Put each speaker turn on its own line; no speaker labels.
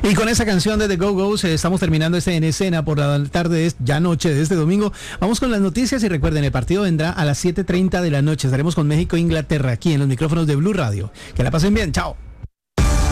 Y con esa canción de The Go-Go's estamos terminando este En Escena por la tarde, ya noche de este domingo. Vamos con las noticias y recuerden, el partido vendrá a las 7:30 de la noche. Estaremos con México e Inglaterra aquí en los micrófonos de Blue Radio. Que la pasen bien, chao.